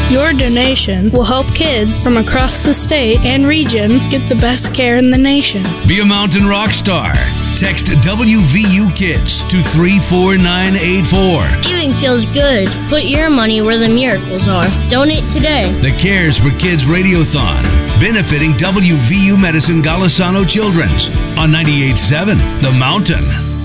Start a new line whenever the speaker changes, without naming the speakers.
Your donation will help kids from across the state and region get the best care in the nation.
Be a mountain rock star. Text WVU Kids to 34984.
Giving feels good. Put your money where the miracles are. Donate today.
The Cares for Kids Radiothon, benefiting WVU Medicine Golisano Children's on 98.7 The Mountain.